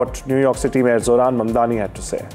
What New York City Mayor Zoran Mamdani had to say.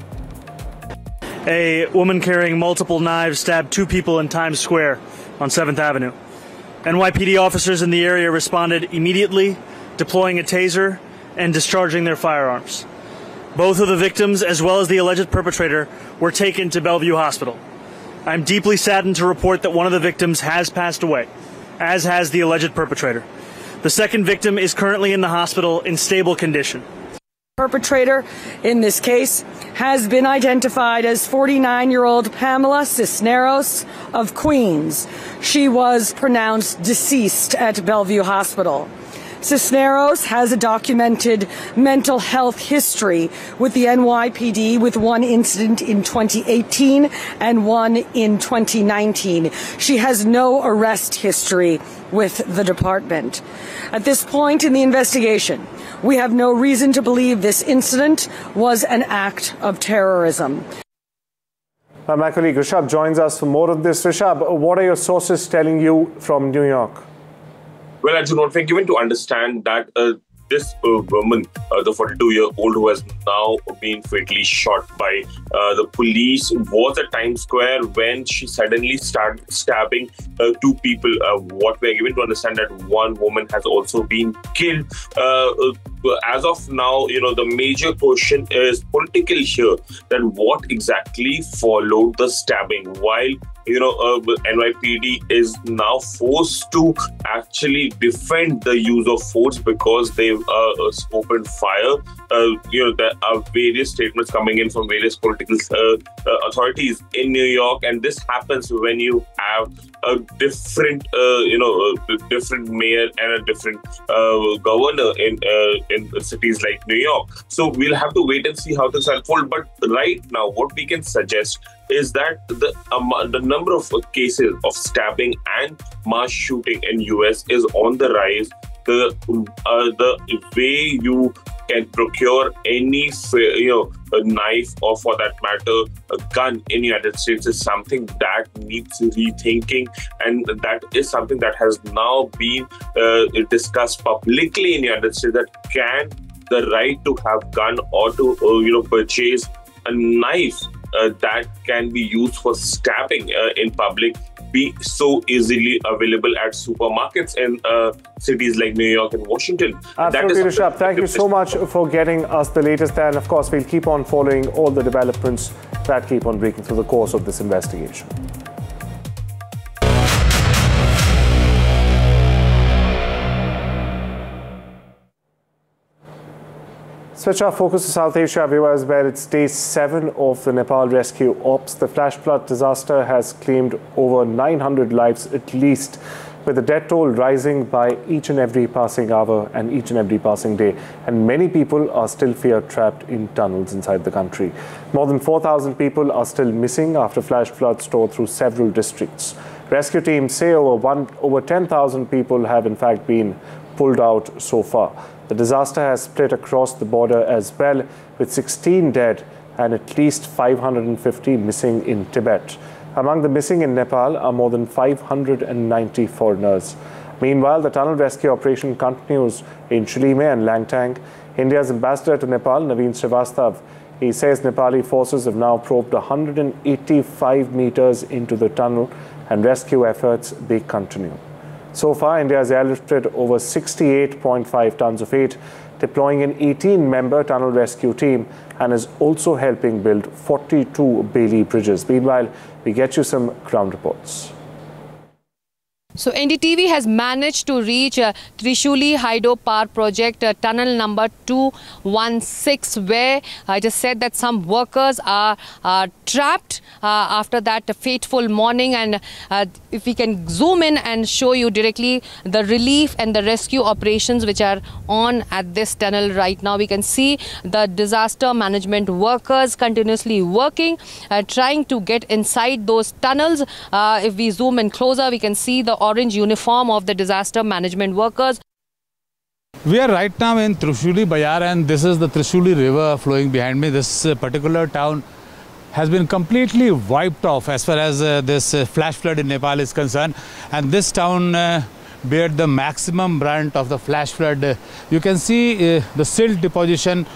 A woman carrying multiple knives stabbed 2 people in Times Square on 7th Avenue. NYPD officers in the area responded immediately, deploying a taser and discharging their firearms. Both of the victims, as well as the alleged perpetrator, were taken to Bellevue Hospital. I'm deeply saddened to report that one of the victims has passed away, as has the alleged perpetrator. The second victim is currently in the hospital in stable condition. Perpetrator in this case has been identified as 49-year-old Pamela Cisneros of Queens. She was pronounced deceased at Bellevue Hospital. Cisneros has a documented mental health history with the NYPD, with one incident in 2018 and one in 2019. She has no arrest history with the department. At this point in the investigation, we have no reason to believe this incident was an act of terrorism. My colleague Rishabh joins us for more of this. Rishabh, what are your sources telling you from New York? Well, Arjun, what we're given to understand that this woman, the 42-year-old who has now been fatally shot by the police, was at Times Square when she suddenly started stabbing 2 people. What we're given to understand that one woman has also been killed. As of now, the major question is political here, that what exactly followed the stabbing, while NYPD is now forced to actually defend the use of force because they've opened fire. There are various statements coming in from various political authorities in New York, and this happens when you have a different, different mayor and a different governor in cities like New York. So we'll have to wait and see how this unfolds. But right now, what we can suggest is that the number of cases of stabbing and mass shooting in US is on the rise. The way you can procure any a knife, or for that matter a gun in the United States, is something that needs rethinking, and that is something that has now been discussed publicly in the United States, that can the right to have gun or to purchase a knife that can be used for stabbing in public be so easily available at supermarkets in cities like New York and Washington. Absolutely, Rishabh. Thank you so much for getting us the latest there. And of course, we'll keep on following all the developments that keep on breaking through the course of this investigation. Switch our focus to South Asia, viewers, where it's day 7 of the Nepal rescue ops. The flash flood disaster has claimed over 900 lives at least, with the death toll rising by each and every passing hour and each and every passing day. And many people are still feared trapped in tunnels inside the country. More than 4,000 people are still missing after flash floods tore through several districts. Rescue teams say over 10,000 people have in fact been pulled out so far. The disaster has split across the border as well, with 16 dead and at least 550 missing in Tibet. Among the missing in Nepal are more than 590 foreigners. Meanwhile, the tunnel rescue operation continues in Chulime and Langtang. India's ambassador to Nepal, Naveen Srivastav, he says Nepali forces have now probed 185 meters into the tunnel, and rescue efforts, they continue. So far, India has airlifted over 68.5 tons of aid, deploying an 18-member tunnel rescue team, and is also helping build 42 Bailey bridges. Meanwhile, we get you some ground reports. So NDTV has managed to reach Trishuli Hydro Power Project tunnel number 216, where I just said that some workers are trapped after that fateful morning. And if we can zoom in and show you directly the relief and the rescue operations which are on at this tunnel right now, we can see the disaster management workers continuously working, trying to get inside those tunnels. If we zoom in closer, we can see the orange uniform of the disaster management workers. We are right now in Trishuli Bayar, and this is the Trishuli river flowing behind me. This particular town has been completely wiped off as far as this flash flood in Nepal is concerned, and this town bear the maximum brunt of the flash flood. You can see the silt deposition